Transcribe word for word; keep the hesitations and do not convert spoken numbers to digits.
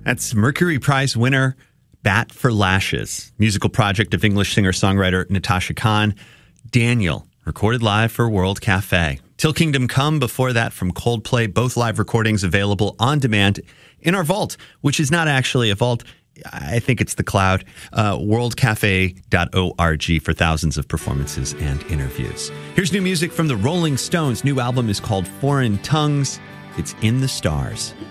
That's Mercury Prize winner Bat for Lashes, musical project of English singer-songwriter Natasha Khan. Daniel, recorded live for World Cafe. Till Kingdom Come, before that from Coldplay, both live recordings available on demand in our vault, which is not actually a vault. I think it's the cloud, uh, world cafe dot org for thousands of performances and interviews. Here's new music from the Rolling Stones. New album is called Foreign Tongues. It's In the Stars.